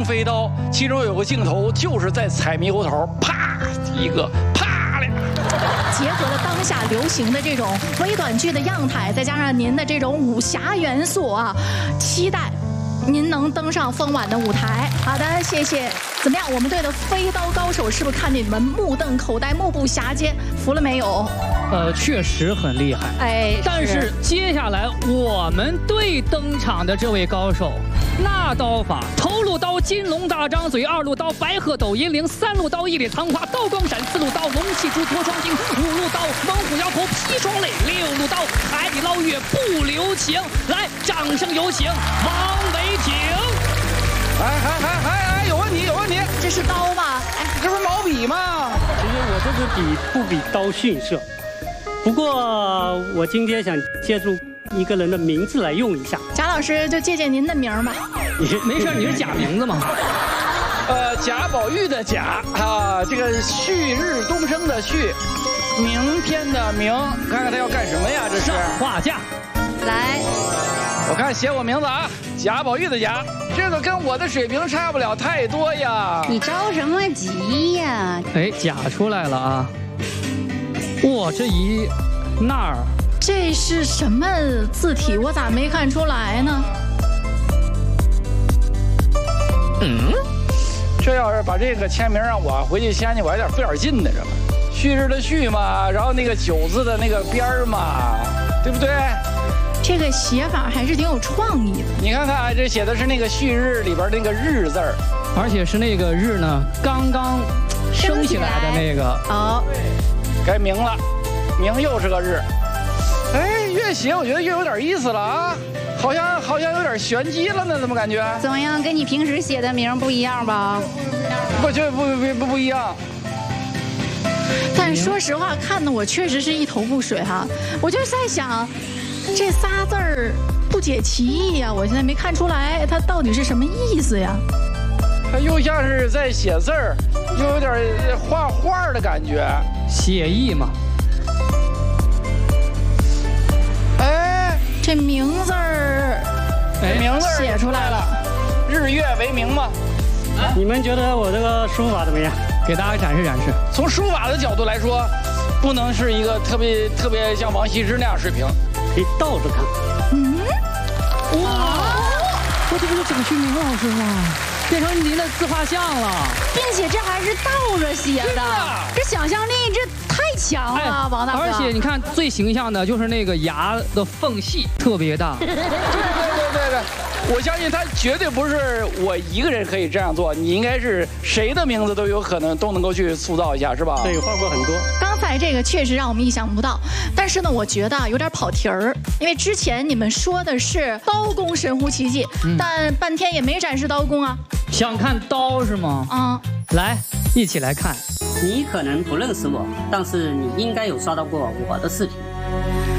飞刀，其中有个镜头就是在踩猕猴桃，啪一个，啪俩。 结合了当下流行的这种微短剧的样态，再加上您的这种武侠元素啊，期待您能登上风晚的舞台。好的，谢谢。怎么样，我们队的飞刀高手是不是看见你们目瞪口呆、目不暇接？服了没有？ 确实很厉害。 哎， 但是接下来我们队登场的这位高手，那刀法：头路刀金龙大张嘴，二路刀白鹤抖银铃，三路刀一列藏花刀光闪，四路刀龙气珠脱双星，五路刀猛虎摇头劈双泪，六路刀海底捞月不留情。来，掌声有请王维挺。 哎，有问题，有问题， 这是刀吧？ 哎，这不是毛笔吗？ 其实我这支笔不比刀逊色，不过我今天想借助一个人的名字来用一下。 贾老师就借鉴您的名儿吧。 没事，你是假名字吗？ 贾宝玉的贾啊，这个旭日东升的旭，明天的明，看看他要干什么呀？这是画架。 来， 我看写我名字啊，贾宝玉的贾，这个跟我的水平差不了太多呀。 你着什么急呀？ 哎，甲出来了啊！哇，这一那儿， 这是什么字体？我咋没看出来呢？ 这要是把这个签名让我回去签去，我还有点费点劲呢，这不，旭日的旭嘛，然后那个九字的那个边儿嘛，对不对？ 这个写法还是挺有创意的。 你看看，这写的是那个旭日里边那个日字儿， 而且是那个日呢，刚刚升起来的那个。 好， 该明了，明又是个日。哎，越写我觉得越有点意思了啊，好像有点玄机了呢，怎么感觉？ 怎么样，跟你平时写的名不一样吧？ 不一样。 但说实话，看的我确实是一头雾水哈。我就是在想，这仨字儿不解其意呀，我现在没看出来它到底是什么意思呀。 它又像是在写字儿，又有点画画的感觉， 写意嘛。 哎， 这名字儿， 名字写出来了， 日月为明嘛。 你们觉得我这个书法怎么样？ 给大家展示展示。 从书法的角度来说，不能是一个特别像王羲之那样水平， 可以倒着看。 哇，这不是贾旭明老师吗？变成您的自画像了， 并且这还是倒着写的，这想象力这太强了，王大哥。 而且你看最形象的就是那个牙的缝隙特别大。 对，我相信他绝对不是我一个人可以这样做，你应该是谁的名字都有可能都能够去塑造一下，是吧？ 对，画过很多。 刚才这个确实让我们意想不到，但是呢，我觉得有点跑题儿，因为之前你们说的是刀工神乎其技，但半天也没展示刀工啊。 想看刀是吗？来，一起来看。 你可能不认识我，但是你应该有刷到过我的视频。